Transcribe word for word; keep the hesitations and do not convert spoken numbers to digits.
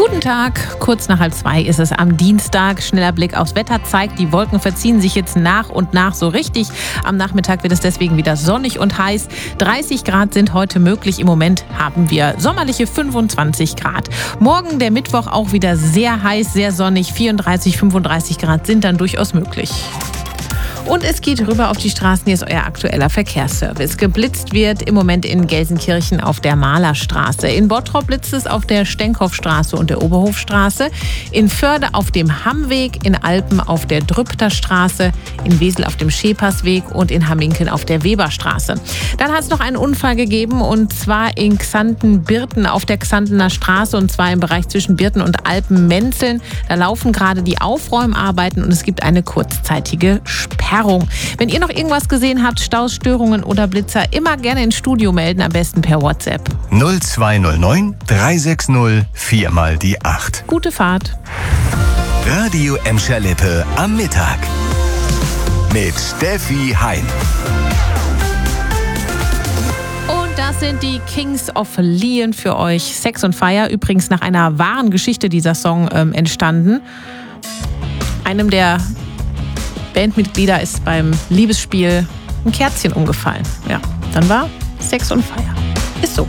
Guten Tag, kurz nach halb zwei ist es am Dienstag. Schneller Blick aufs Wetter zeigt, die Wolken verziehen sich jetzt nach und nach so richtig. Am Nachmittag wird es deswegen wieder sonnig und heiß. dreißig Grad sind heute möglich. Im Moment haben wir sommerliche fünfundzwanzig Grad. Morgen, der Mittwoch, auch wieder sehr heiß, sehr sonnig. vierunddreißig, fünfunddreißig Grad sind dann durchaus möglich. Und es geht rüber auf die Straßen. Hier ist euer aktueller Verkehrsservice. Geblitzt wird im Moment in Gelsenkirchen auf der Malerstraße. In Bottrop blitzt es auf der Stenkhoffstraße und der Oberhofstraße. In Förde auf dem Hammweg, in Alpen auf der Drüpter Straße, in Wesel auf dem Schepersweg und in Hamminkeln auf der Weberstraße. Dann hat es noch einen Unfall gegeben, und zwar in Xanten-Birten auf der Xantener Straße, und zwar im Bereich zwischen Birten und Alpen-Menzeln. Da laufen gerade die Aufräumarbeiten und es gibt eine kurzzeitige Sperrung. Wenn ihr noch irgendwas gesehen habt, Staus, Störungen oder Blitzer, immer gerne ins Studio melden, am besten per WhatsApp. null zwei null neun drei sechs null vier mal die acht. Gute Fahrt. Radio Emscher Lippe am Mittag mit Steffi Hein. Und das sind die Kings of Leon für euch. Sex on Fire, übrigens nach einer wahren Geschichte dieser Song ähm, entstanden. Einem der Bandmitglieder ist beim Liebesspiel ein Kerzchen umgefallen. Ja, dann war Sex on Fire. Ist so.